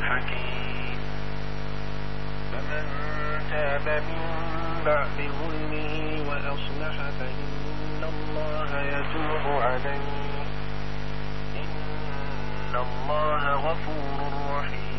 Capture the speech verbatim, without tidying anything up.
حكيم. فمن تاب من بعد ظلمه وأصلح فإن الله يتوب عليه إن الله غفور رحيم.